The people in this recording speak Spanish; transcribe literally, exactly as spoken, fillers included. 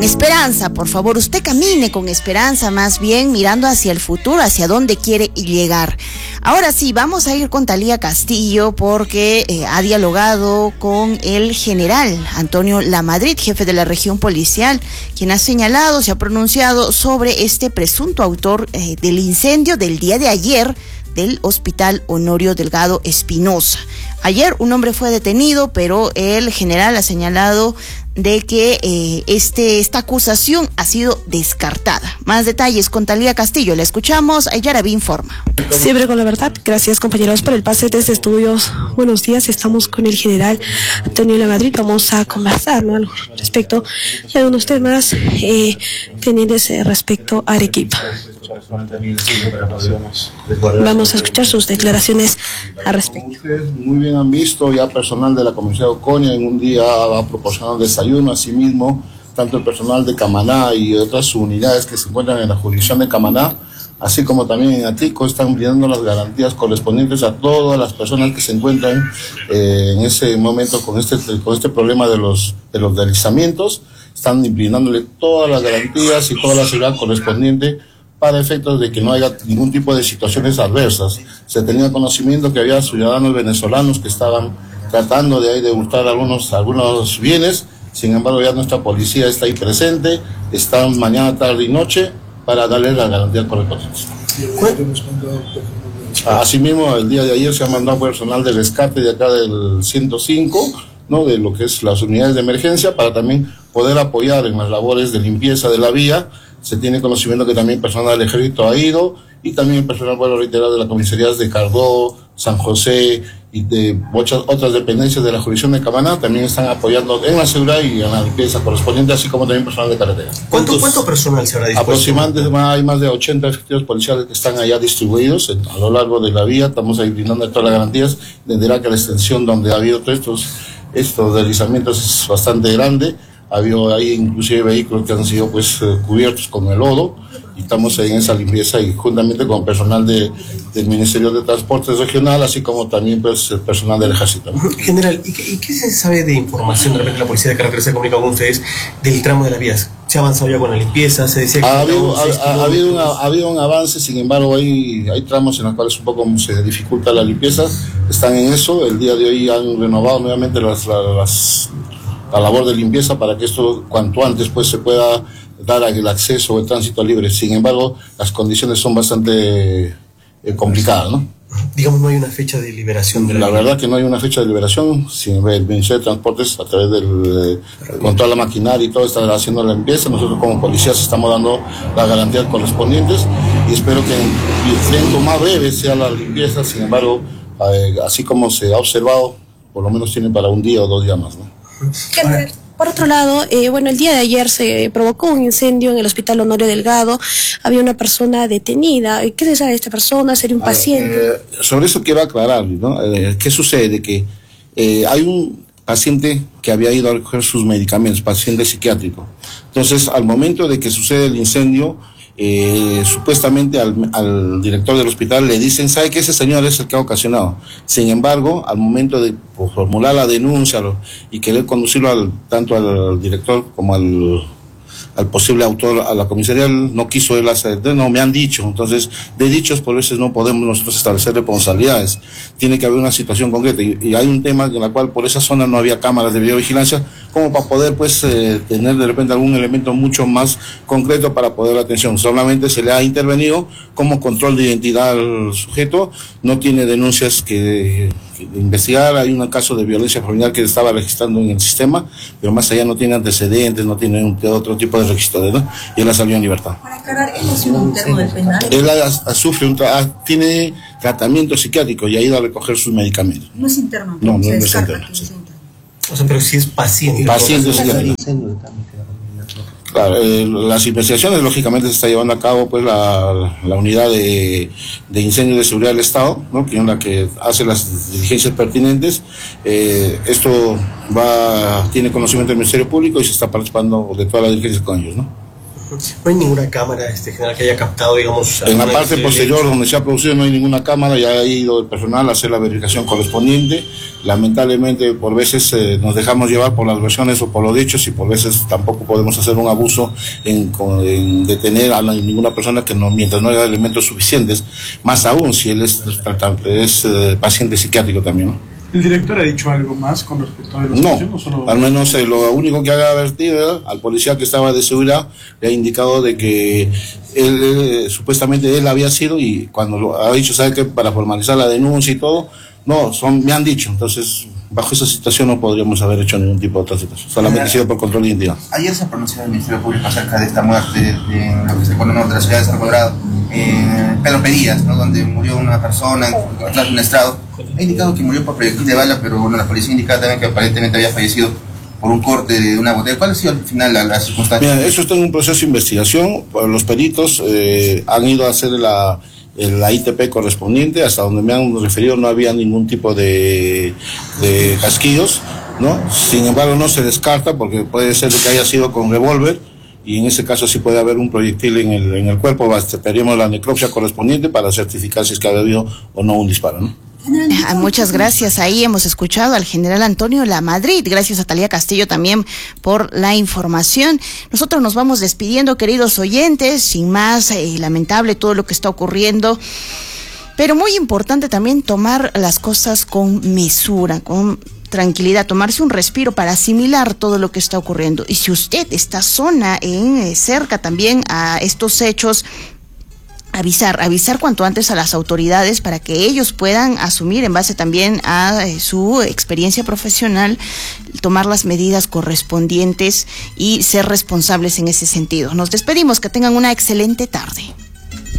con esperanza, por favor, usted camine con esperanza, más bien mirando hacia el futuro, hacia dónde quiere llegar. Ahora sí, vamos a ir con Talía Castillo porque eh, ha dialogado con el general Antonio Lamadrid, jefe de la región policial, quien ha señalado, se ha pronunciado sobre este presunto autor eh, del incendio del día de ayer del Hospital Honorio Delgado Espinosa. Ayer un hombre fue detenido, pero el general ha señalado de que eh, este esta acusación ha sido descartada. Más detalles con Talía Castillo. Le escuchamos. Yaraví informa. Siempre con la verdad. Gracias, compañeros, por el pase de este estudios. Buenos días. Estamos con el general Antonio Lamadrid. Vamos a conversar, ¿no?, al respecto de algunos temas eh, pendientes eh, respecto a Arequipa. Vamos a escuchar sus declaraciones al respecto. Muy bien han visto, ya personal de la Comisaría de Ocoña en un día ha proporcionado desayuno, asimismo, tanto el personal de Camaná y otras unidades que se encuentran en la jurisdicción de Camaná, así como también en Atico, están brindando las garantías correspondientes a todas las personas que se encuentran eh, en ese momento con este, con este problema de los, de los deslizamientos. Están brindándole todas las garantías y toda la seguridad correspondiente para efectos de que no haya ningún tipo de situaciones adversas. Se tenía conocimiento que había ciudadanos venezolanos que estaban tratando de ahí de hurtar algunos, algunos bienes. Sin embargo, ya nuestra policía está ahí presente, están mañana, tarde y noche para darle la garantía correspondiente. Asimismo, el día de ayer se ha mandado personal de rescate de acá del ciento cinco, ¿no?, de lo que es las unidades de emergencia, para también poder apoyar en las labores de limpieza de la vía. Se tiene conocimiento que también personal del ejército ha ido, y también el personal, vuelvo a reiterar, de las comisarías de Cardó, San José y de muchas otras dependencias de la jurisdicción de Camaná también están apoyando en la seguridad y en la limpieza correspondiente, así como también personal de carretera. ¿Cuánto, ¿cuánto personal se habrá dispuesto? Aproximadamente hay más de ochenta efectivos policiales que están allá distribuidos en, a lo largo de la vía. Estamos ahí brindando todas las garantías. Entenderá que la extensión donde ha habido todos estos, estos deslizamientos es bastante grande. Ha habido ahí inclusive vehículos que han sido pues eh, cubiertos con el lodo, y estamos en esa limpieza y juntamente con personal de, del Ministerio de Transportes Regional, así como también pues el personal del Ejército, ¿no? General, ¿y qué, ¿y qué se sabe de información de repente la Policía de Carretera se ha comunicado con ustedes del tramo de las vías? ¿Se ha avanzado ya con la limpieza? ¿Se decía que ha, habido, ha, ha, habido una, ha habido un avance? Sin embargo, hay, hay tramos en los cuales un poco se dificulta la limpieza. Están en eso. El día de hoy han renovado nuevamente las... las la labor de limpieza para que esto cuanto antes pues se pueda dar el acceso o el tránsito libre. Sin embargo, las condiciones son bastante eh, complicadas, ¿no? Digamos, no hay una fecha de liberación de la, la línea. verdad que no hay una fecha de liberación. Si el Ministerio de Transportes, a través del eh, con toda la maquinaria y todo, está haciendo la limpieza. Nosotros como policías estamos dando las garantías correspondientes y espero que en el tiempo más breve sea la limpieza. Sin embargo, eh, así como se ha observado, por lo menos tiene para un día o dos días más, ¿no? Por otro lado, eh, bueno, el día de ayer se provocó un incendio en el Hospital Honorio Delgado. Había una persona detenida. ¿Qué se sabe de esta persona? ¿Sería un paciente? Eh, sobre eso quiero aclarar, ¿no? Eh, ¿Qué sucede? Que eh, hay un paciente que había ido a recoger sus medicamentos, paciente psiquiátrico. Entonces, al momento de que sucede el incendio, Eh, supuestamente al, al director del hospital le dicen, ¿sabe que ese señor es el que ha ocasionado? Sin embargo, al momento de pues, formular la denuncia y querer conducirlo al, tanto al director como al, al posible autor a la comisaría, no quiso él hacer, no, me han dicho. Entonces, de dichos por veces no podemos nosotros establecer responsabilidades. Tiene que haber una situación concreta y, y hay un tema en la cual por esa zona no había cámaras de videovigilancia como para poder pues eh, tener de repente algún elemento mucho más concreto para poder la atención. Solamente se le ha intervenido como control de identidad al sujeto, no tiene denuncias que, que investigar. Hay un caso de violencia familiar que estaba registrando en el sistema, pero más allá no tiene antecedentes, no tiene un, otro tipo de registro, ¿no? Y él ha salido en libertad. Para aclarar, ¿él ha sido un interno del penal? Él ha, ha, sufre un tra tiene tratamiento psiquiátrico y ha ido a recoger sus medicamentos. No es interno. No, no, se no es descarta interno. que es interno. O sea, pero si es paciente. Paciente psiquiátrico. Claro, eh, las investigaciones lógicamente se está llevando a cabo pues la, la unidad de, de incendio de seguridad del Estado, ¿no?, que es la que hace las diligencias pertinentes. Eh, esto va tiene conocimiento del Ministerio Público y se está participando de todas las diligencias con ellos, ¿no? No hay ninguna cámara este, general que haya captado, digamos... En la parte posterior donde se ha producido no hay ninguna cámara, ya ha ido el personal a hacer la verificación correspondiente. Lamentablemente por veces eh, nos dejamos llevar por las versiones o por los dichos y por veces tampoco podemos hacer un abuso en, en detener a la, ninguna persona que no, mientras no haya elementos suficientes, más aún si él es, es eh, paciente psiquiátrico también, ¿no? ¿El director ha dicho algo más con respecto a la situación? No, ¿o solo... al menos eh, lo único que ha advertido al policía que estaba de seguridad le ha indicado de que él, eh, supuestamente él había sido, y cuando lo ha dicho, ¿sabe qué? Para formalizar la denuncia y todo, no, son, me han dicho, entonces bajo esa situación no podríamos haber hecho ningún tipo de otra situación, solamente ha sido por control de identidad. Ayer se pronunció el Ministerio Público acerca de esta muerte en lo que se conoce de la ciudad de San Colorado, eh, Pedro Pedías, ¿no? Donde murió una persona atrás de un estrado. Ha indicado que murió por proyectil de bala, pero bueno, la policía indica también que aparentemente había fallecido por un corte de una botella. ¿Cuál ha sido al final la, la circunstancia? Mira, eso está en un proceso de investigación. Los peritos eh, han ido a hacer la, la I T P correspondiente. Hasta donde me han referido no había ningún tipo de, de casquillos, ¿no? Sin embargo, no se descarta porque puede ser que haya sido con revólver, y en ese caso sí puede haber un proyectil en el, en el cuerpo. Pedimos la necropsia correspondiente para certificar si es que ha habido o no un disparo, ¿no? Muchas gracias. Ahí hemos escuchado al general Antonio Lamadrid. Gracias a Talía Castillo también por la información. Nosotros nos vamos despidiendo, queridos oyentes. Sin más, eh, lamentable todo lo que está ocurriendo, pero muy importante también tomar las cosas con mesura, con tranquilidad, tomarse un respiro para asimilar todo lo que está ocurriendo. Y si usted está zona en eh, cerca también a estos hechos, avisar, avisar cuanto antes a las autoridades para que ellos puedan asumir en base también a eh, su experiencia profesional, tomar las medidas correspondientes y ser responsables en ese sentido. Nos despedimos, que tengan una excelente tarde.